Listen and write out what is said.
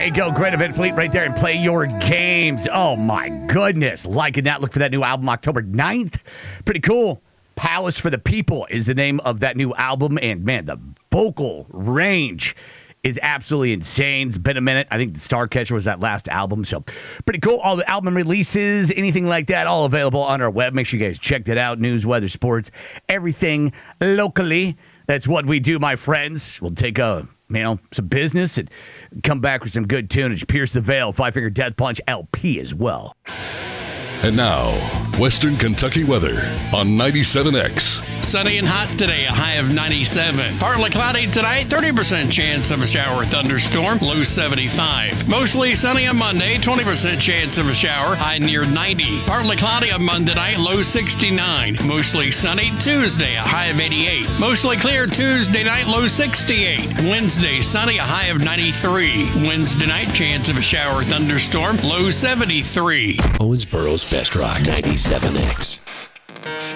you go. Great event fleet right there and play your games. Oh, my goodness. Liking that. Look for that new album October 9th. Pretty cool. Palace for the People is the name of that new album. And, man, the vocal range is absolutely insane. It's been a minute. I think the Starcatcher was that last album. So pretty cool. All the album releases, anything like that, all available on our web. Make sure you guys check that out. News, weather, sports, everything locally. That's what we do, my friends. We'll take some business and come back with some good tunage. Pierce the Veil, Five Finger Death Punch LP as well. And now, Western Kentucky weather on 97X. Sunny and hot today, a high of 97. Partly cloudy tonight, 30% chance of a shower or thunderstorm, low 75. Mostly sunny on Monday, 20% chance of a shower, high near 90. Partly cloudy on Monday night, low 69. Mostly sunny Tuesday, a high of 88. Mostly clear Tuesday night, low 68. Wednesday, sunny, a high of 93. Wednesday night, chance of a shower or thunderstorm, low 73. Owensboro's Best Rock 97X.